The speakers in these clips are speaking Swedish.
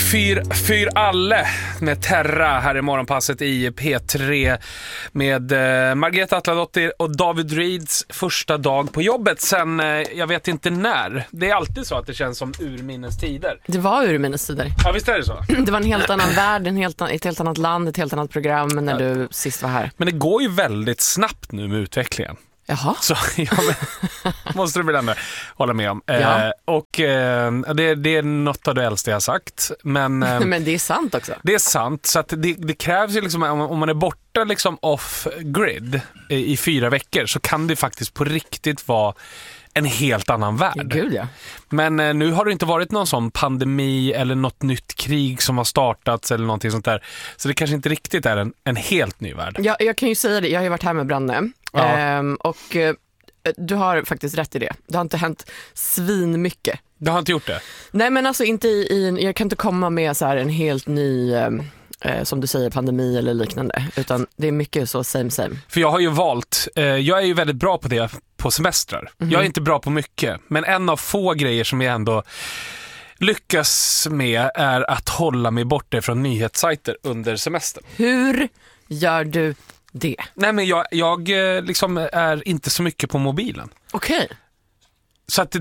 Fyr alle med Terra här i morgonpasset i P3 med Margareta Atladottir och David Reeds första dag på jobbet sen jag vet inte när. Det är alltid så att det känns som urminnes tider. Det var urminnes tider. Ja, visst är det så? Det var en helt annan värld, ett helt annat land, ett helt annat program när du sist var här. Men det går ju väldigt snabbt nu med utvecklingen. Jaha. Så måste du väl ändå hålla med om. Ja. Det är något av det äldsta jag har sagt. Men det är sant också. Det är sant, så att det krävs ju liksom, om man är borta liksom off grid i 4 veckor så kan det faktiskt på riktigt vara en helt annan värld. Gud, ja. Men nu har det inte varit någon sån pandemi eller något nytt krig som har startats eller någonting sånt där. Så det kanske inte riktigt är en helt ny värld. Ja, jag kan ju säga det, jag har ju varit här med Branne. Ja. Och du har faktiskt rätt i det. Det har inte hänt svin mycket. Du har inte gjort det? Nej, men alltså inte jag kan inte komma med så här en helt ny som du säger, pandemi eller liknande, utan det är mycket så same. För jag har ju valt, jag är ju väldigt bra på det på semestrar. Jag är inte bra på mycket, men en av få grejer som jag ändå lyckas med är att hålla mig borta från nyhetssajter under semestern. Hur gör du det? Nej, men jag liksom är inte så mycket på mobilen. Okej. Så att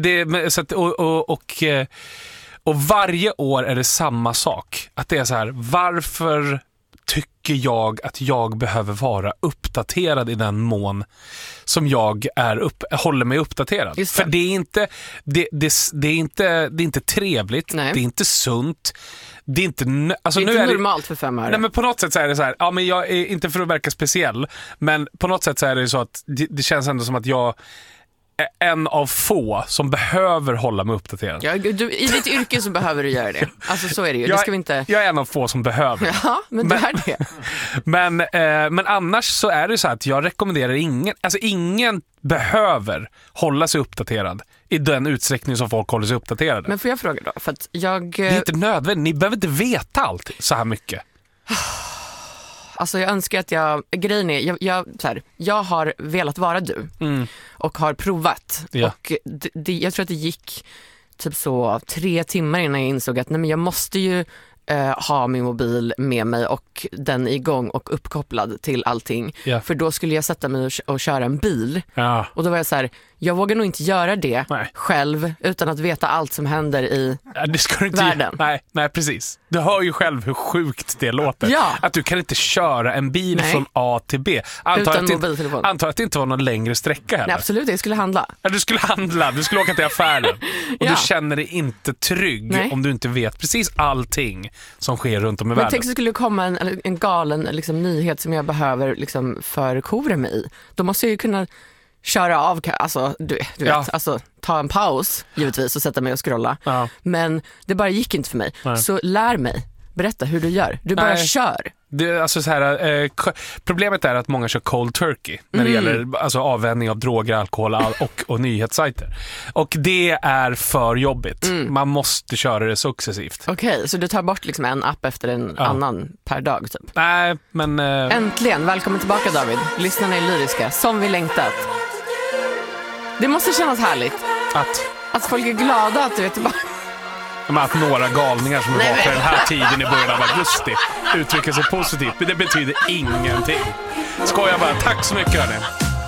och varje år är det samma sak. Att det är så här, varför tycker jag att jag behöver vara uppdaterad i den mån som jag håller mig uppdaterad? Just det. För det är inte trevligt. Nej. Det är inte sunt. Det är inte, alltså det är nu inte är normalt för 5 år. Nej, men på något sätt så är det så här, ja, men jag är inte för att verka speciell, men på något sätt så är det så att det känns ändå som att jag är en av få som behöver hålla mig uppdaterad. Ja, i ditt yrke så behöver du göra det. Alltså så är det ju. Det ska vi inte... Jag är en av få som behöver. Ja, men det är det. Men annars så är det så att jag rekommenderar ingen behöver hålla sig uppdaterad i den utsträckning som folk håller sig uppdaterade. Men får jag fråga då? För att Det är inte nödvändigt. Ni behöver inte veta allt så här mycket. Alltså jag önskar att grejen är, jag har velat vara du och har provat. Ja. Och jag tror att det gick typ så 3 timmar innan jag insåg att nej, men jag måste ju ha min mobil med mig och den igång och uppkopplad till allting. Ja. För då skulle jag sätta mig och köra en bil. Ja. Och då var jag så här, jag vågar nog inte göra det själv utan att veta allt som händer i det ska du inte världen. Nej, precis. Du hör ju själv hur sjukt det låter. Ja. Att du kan inte köra en bil från A till B. Utan mobiltelefon. Antar att det inte var någon längre sträcka heller. Nej, absolut, jag skulle handla. Ja, du skulle handla, du skulle åka till affären. Och du känner dig inte trygg om du inte vet precis allting som sker runt om i världen. Men tänk så skulle det komma en galen liksom, nyhet som jag behöver liksom, förkovra mig i. Då måste jag ju kunna köra av, alltså, du vet, alltså, ta en paus givetvis och sätta mig och scrolla. Ja. Men det bara gick inte för mig. Nej. Så lär mig, berätta hur du gör. Du bara kör. Alltså så här, problemet är att många kör cold turkey när det gäller alltså, avvänjning av droger, alkohol och nyhetssajter. Och det är för jobbigt. Man måste köra det successivt. Okej, så du tar bort liksom en app efter en annan per dag typ? Nej, men... Äntligen, välkommen tillbaka David. Lyssnarna är lyriska, som vi längtat. Det måste kännas härligt. Att folk är glada att du är tillbaka. Men att några galningar som var på den här tiden i början av augusti uttrycker sig positivt. Men det betyder ingenting. Skojar bara. Tack så mycket hörni.